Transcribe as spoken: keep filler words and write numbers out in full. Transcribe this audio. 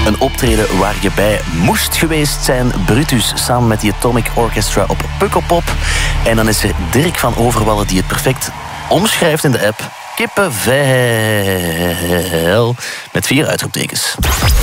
Een optreden waar je bij moest geweest zijn. Brutus samen met die Atomic Orchestra op Pukkelpop. En dan is er Dirk van Overwallen die het perfect omschrijft in de app. Kippenvel. Met vier uitroeptekens.